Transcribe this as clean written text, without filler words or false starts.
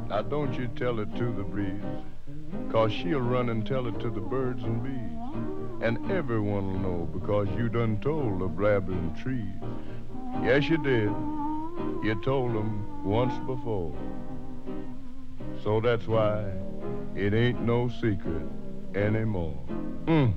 Now don't you tell it to the breeze, 'cause she'll run and tell it to the birds and bees. And everyone'll know because you done told the blabbering trees. Yes, you did. You told them once before. So that's why it ain't no secret anymore.